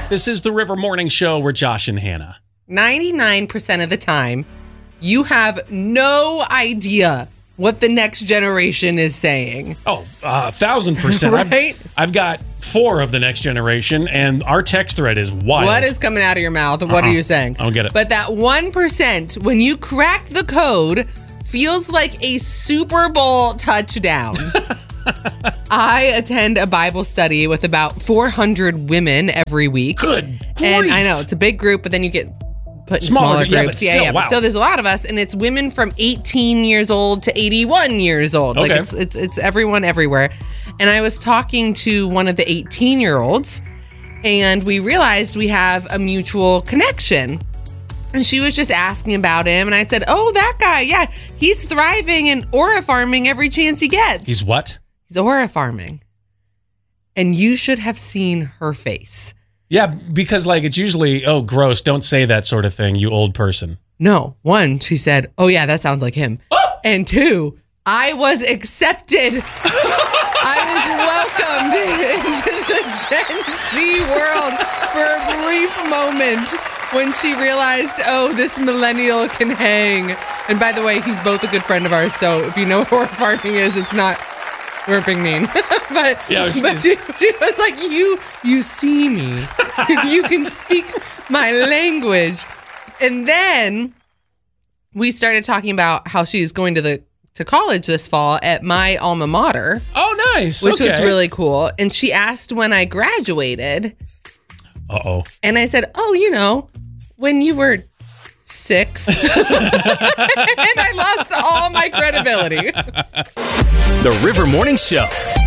This is the River Morning Show. We're Josh and Hannah. 99% of the time, you have no idea what the next generation is saying. Oh, 1,000%. Right? I've got 4 of the next generation, and our text thread is wild. What is coming out of your mouth? What are you saying? I don't get it. But that 1%, when you crack the code, feels like a Super Bowl touchdown. I attend a Bible study with about 400 women every week. Good grief. And I know, it's a big group, but then you get put in smaller groups. Yeah, but still, wow. So there's a lot of us, and it's women from 18 years old to 81 years old. Okay. Like it's everyone everywhere. And I was talking to one of the 18-year-olds, and we realized we have a mutual connection. And she was just asking about him, and I said, "Oh, that guy, yeah, he's thriving and aura farming every chance he gets." He's what? He's aura farming. And you should have seen her face. Yeah, because like it's usually, oh, gross, don't say that sort of thing, you old person. No. 1, she said, "Oh yeah, that sounds like him." And 2, I was accepted. I was welcomed into the Gen Z world for a brief moment when she realized, oh, this millennial can hang. And by the way, he's both a good friend of ours, so if you know what aura farming is, it's not, we're being mean. but she was like, you see me. You can speak my language. And then we started talking about how she's going to college this fall at my alma mater. Oh, nice. Which was really cool. And she asked when I graduated. Uh-oh. And I said, oh, when you were 6. And I lost all my credibility. The River Morning Show.